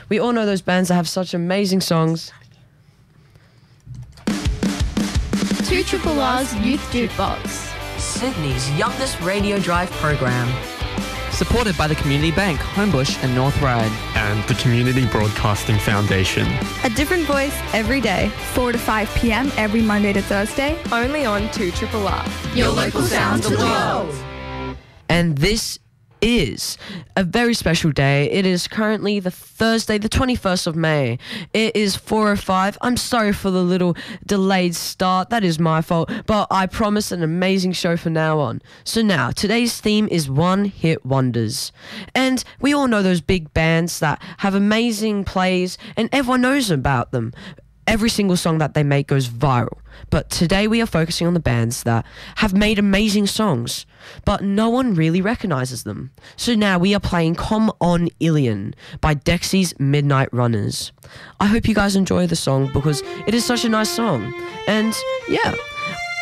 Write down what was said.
We all know those bands that have such amazing songs. 2RRR's Youth Jukebox. Sydney's youngest radio drive program. Supported by the Community Bank, Homebush and North Ryde. And the Community Broadcasting Foundation. A different voice every day. 4 to 5 p.m. every Monday to Thursday. Only on 2RRR. Your local sounds of the world. And this is a very special day. It is currently the Thursday, the 21st of May. It is 4:05. I'm sorry for the little delayed start. That is my fault. But I promise an amazing show from now on. So now, today's theme is one-hit wonders. And we all know those big bands that have amazing plays and everyone knows about them. Every single song that they make goes viral. But today we are focusing on the bands that have made amazing songs, but no one really recognizes them. So now we are playing Come On Ilian by Dexy's Midnight Runners. I hope you guys enjoy the song because it is such a nice song. And yeah,